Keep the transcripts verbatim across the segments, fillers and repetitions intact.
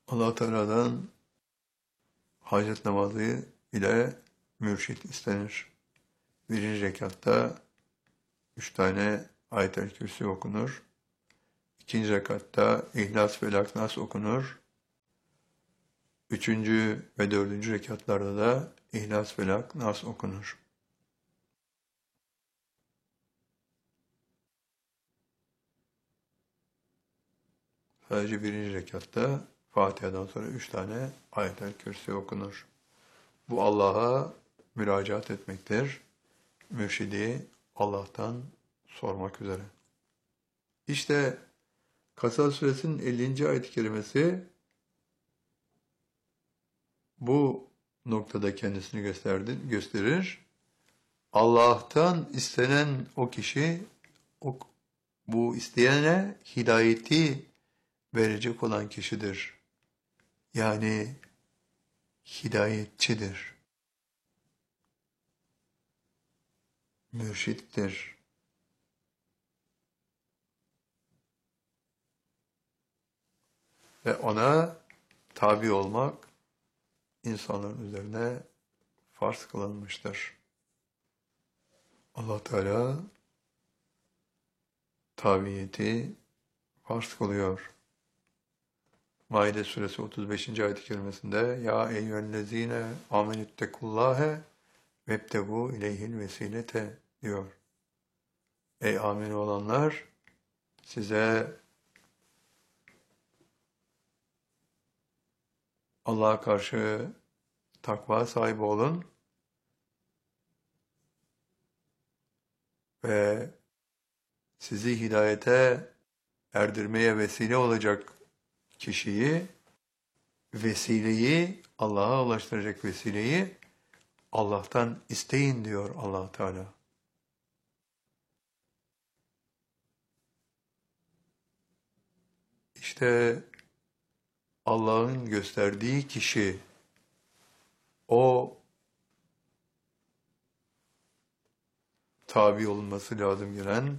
Allah Teala'dan hacet namazı ile mürşit istenir. Birinci rekatta üç tane Ayet-el Kürsi okunur. İkinci rekatta İhlas, Felak, Nas okunur. Üçüncü ve dördüncü rekatlarda da İhlas, Felak, Nas okunur. Sadece birinci rekatta Fatiha'dan sonra üç tane Ayet-el Kürsi okunur. Bu Allah'a müracaat etmektir. Mürşidi Allah'tan sormak üzere. İşte Kasas suresinin ellinci ayet-i kerimesi bu noktada kendisini gösterdi, gösterir. Allah'tan istenen o kişi, o, bu isteyene hidayeti verecek olan kişidir. Yani hidayetçidir, mürşittir. Ve ona tabi olmak insanların üzerine farz kılınmıştır. Allah Teala tabiyeti farz kılıyor. Maide suresi otuz beşinci ayet-i kerimesinde ya eyyühellezine amenüttekullâhe vebtegû ileyhil vesilete diyor. Ey amin olanlar, size Allah'a karşı takva sahibi olun ve sizi hidayete erdirmeye vesile olacak kişiyi, vesileyi, Allah'a ulaştıracak vesileyi Allah'tan isteyin diyor Allah Teala. İşte Allah'ın gösterdiği kişi, o tabi olunması lazım gelen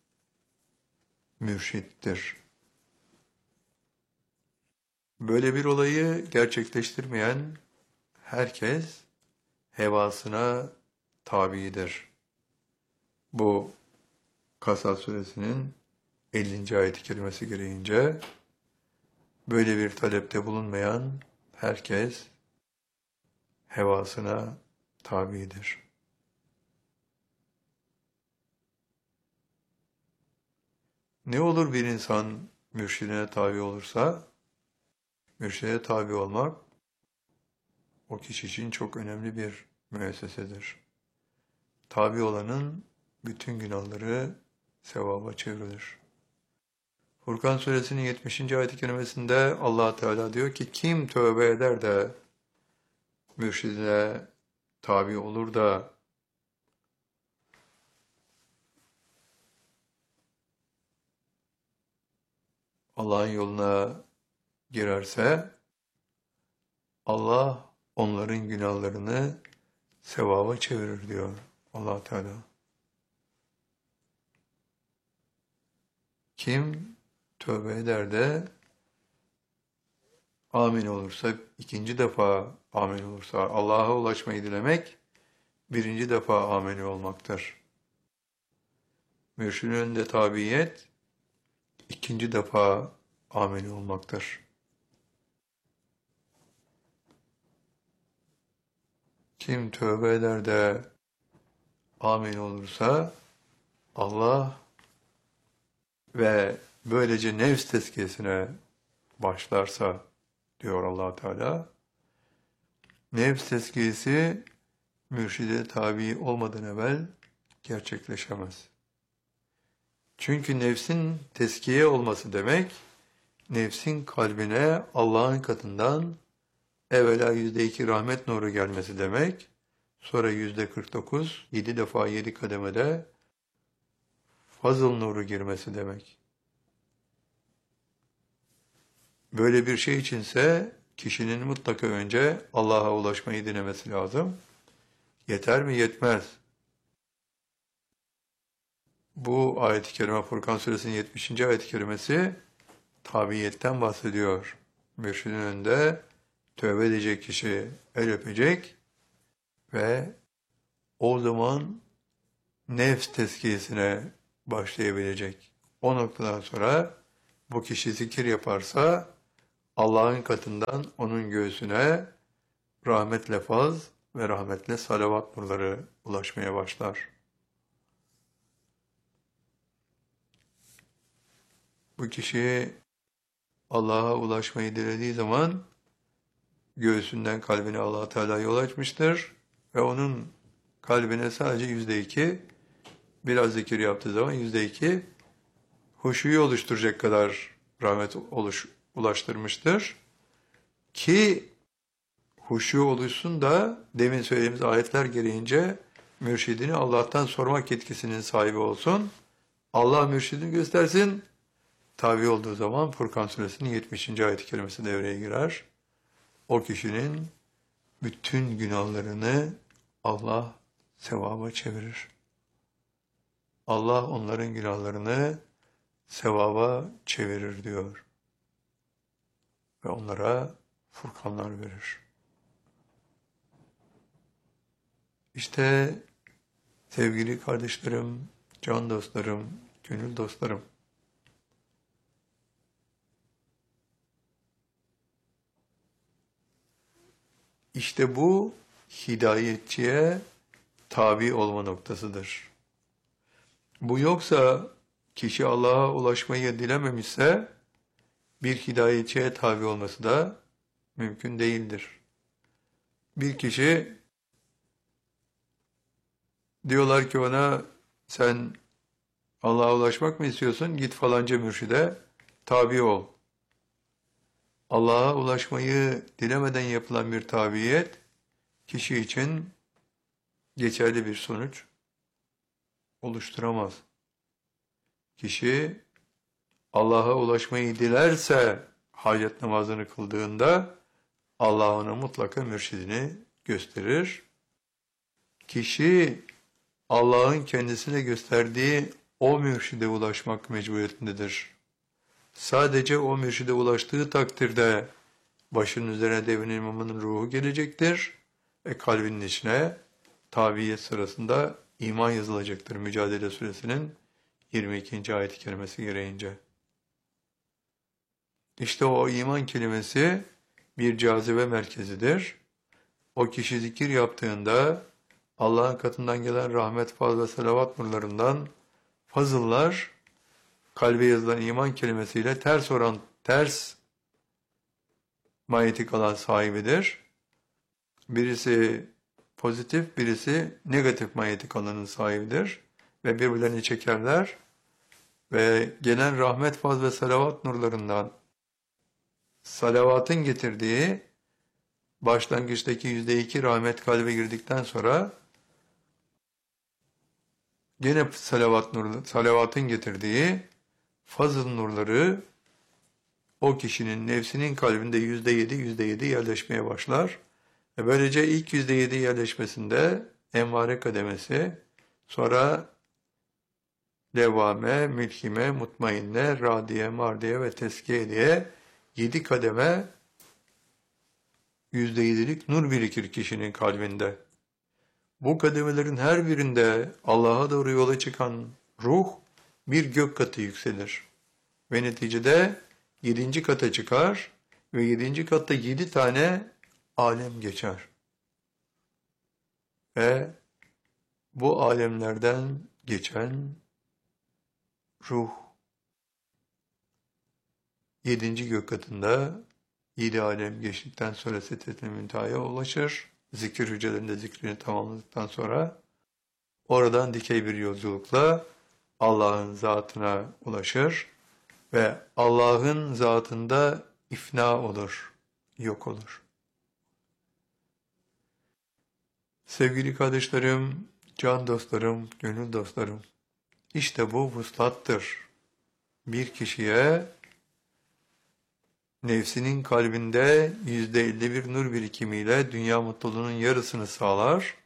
mürşittir. Böyle bir olayı gerçekleştirmeyen herkes hevasına tabidir. Bu Kasas suresinin ellinci ayet-i kerimesi gereğince böyle bir talepte bulunmayan herkes hevasına tabidir. Ne olur bir insan mürşidine tabi olursa, mürşide tabi olmak o kişi için çok önemli bir müessesedir. Tabi olanın bütün günahları sevaba çevrilir. Furkan suresinin yetmişinci ayet-i kerimesinde Allah Teala diyor ki kim tövbe eder de mürşidine tabi olur da Allah'ın yoluna girerse Allah onların günahlarını sevaba çevirir diyor Allah Teala. Kim tövbe eder de amin olursa, ikinci defa amin olursa, Allah'a ulaşmayı dilemek birinci defa amin olmaktır. Mürşidin önünde tabiyet ikinci defa amin olmaktır. Kim tövbe eder de amin olursa Allah ve böylece nefs tezkiyesine başlarsa diyor Allah Teala, nefs tezkiyesi mürşide tabi olmadan evvel gerçekleşemez. Çünkü nefsin tezkiye olması demek, nefsin kalbine Allah'ın katından evvela yüzde iki rahmet nuru gelmesi demek, sonra yüzde kırk dokuz, yedi defa yedi kademede fazıl nuru girmesi demek. Böyle bir şey içinse kişinin mutlaka önce Allah'a ulaşmayı dilemesi lazım. Yeter mi? Yetmez. Bu ayet-i kerime Furkan suresinin yetmişinci ayet-i kerimesi tabiiyetten bahsediyor. mürşidin önünde tövbe edecek kişi el öpecek ve o zaman nefs tezkiyesine başlayabilecek. O noktadan sonra bu kişi zikir yaparsa Allah'ın katından onun göğsüne rahmetle faz ve rahmetle salavat nurları ulaşmaya başlar. Bu kişi Allah'a ulaşmayı dilediği zaman göğsünden kalbine Allah Teala yol açmıştır ve onun kalbine sadece yüzde iki, biraz zikir yaptığı zaman yüzde iki huşuyu oluşturacak kadar rahmet oluş, ulaştırmıştır. Ki huşu oluşsun da demin söylediğimiz ayetler gereğince mürşidini Allah'tan sormak yetkisinin sahibi olsun. Allah mürşidini göstersin. Tabi olduğu zaman Furkan Suresinin yetmişinci ayet-i kerimesi devreye girer. O kişinin bütün günahlarını Allah sevaba çevirir. Allah onların günahlarını sevaba çevirir diyor. Ve onlara furkanlar verir. İşte sevgili kardeşlerim, can dostlarım, gönül dostlarım, İşte bu hidayetçiye tabi olma noktasıdır. Bu yoksa kişi Allah'a ulaşmayı dilememişse bir hidayetçiye tabi olması da mümkün değildir. Bir kişi diyorlar ki ona sen Allah'a ulaşmak mı istiyorsun? Git falanca mürşide tabi ol. Allah'a ulaşmayı dilemeden yapılan bir tabiyet, kişi için geçerli bir sonuç oluşturamaz. Kişi Allah'a ulaşmayı dilerse hacet namazını kıldığında Allah ona mutlaka mürşidini gösterir. Kişi Allah'ın kendisine gösterdiği o mürşide ulaşmak mecburiyetindedir. Sadece o mürşide ulaştığı takdirde başının üzerine devrin imamının ruhu gelecektir ve kalbinin içine tabiyet sırasında iman yazılacaktır. Mücadele Suresinin yirmi ikinci ayet-i kerimesi gereğince. İşte o iman kelimesi bir cazibe merkezidir. O kişi zikir yaptığında Allah'ın katından gelen rahmet, faz ve selavat nurlarından fazıllar kalbe yazılan iman kelimesiyle ters oran, ters manyetik alan sahibidir. Birisi pozitif, birisi negatif manyetik alanın sahibidir. Ve birbirlerini çekerler. Ve gelen rahmet, faz ve salavat nurlarından salavatın getirdiği başlangıçtaki yüzde iki rahmet kalbe girdikten sonra gene salavat nurları, salavatın getirdiği fazıl nurları o kişinin nefsinin kalbinde yüzde yedi, yüzde yedi yerleşmeye başlar. Ve böylece ilk yüzde yedi yerleşmesinde envare kademesi, sonra levvame, mülkime, mutmainne, radiye, mardiye ve teskiye diye yedi kademe yüzde yedilik nur birikir kişinin kalbinde. Bu kademelerin her birinde Allah'a doğru yola çıkan ruh bir gök katı yükselir. Ve neticede yedinci kata çıkar ve yedinci katta yedi tane alem geçer. Ve bu alemlerden geçen ruh yedinci gök katında yedi alem geçtikten sonra Sidret-i Münteha'ya ulaşır. Zikir hücrelerinde zikrini tamamladıktan sonra oradan dikey bir yolculukla Allah'ın zatına ulaşır ve Allah'ın zatında ifna olur, yok olur. Sevgili kardeşlerim, can dostlarım, gönül dostlarım, işte bu vuslattır. Bir kişiye nefsinin kalbinde yüzde elli bir nur birikimiyle dünya mutluluğunun yarısını sağlar.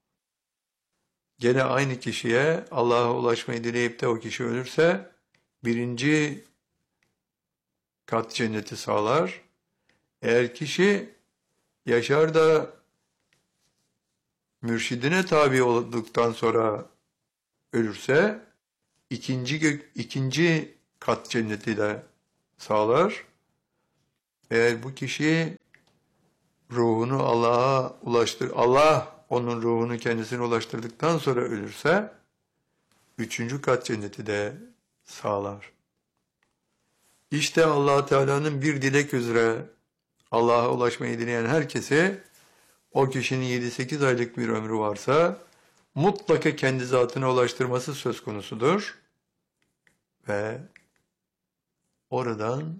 Gene aynı kişiye Allah'a ulaşmayı dileyip de o kişi ölürse birinci kat cenneti sağlar. Eğer kişi yaşar da mürşidine tabi olduktan sonra ölürse ikinci gök, ikinci kat cenneti de sağlar. Eğer bu kişi ruhunu Allah'a ulaştır, Allah onun ruhunu kendisine ulaştırdıktan sonra ölürse üçüncü kat cenneti de sağlar. İşte Allah Teala'nın bir dilek üzere Allah'a ulaşmayı dileyen herkese o kişinin yedi sekiz aylık bir ömrü varsa mutlaka kendi zatına ulaştırması söz konusudur. Ve oradan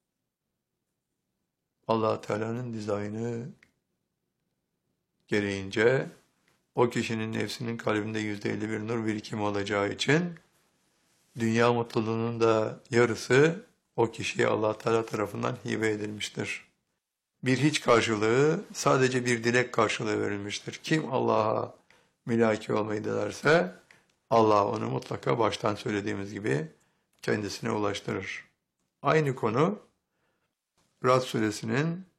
Allah Teala'nın dizaynı gereğince o kişinin nefsinin kalbinde yüzde elli bir nur birikimi olacağı için dünya mutluluğunun da yarısı o kişiye Allah Teala tarafından hibe edilmiştir. Bir hiç karşılığı, sadece bir dilek karşılığı verilmiştir. Kim Allah'a mülaki olmayı dilerse Allah onu mutlaka baştan söylediğimiz gibi kendisine ulaştırır. Aynı konu Rad suresinin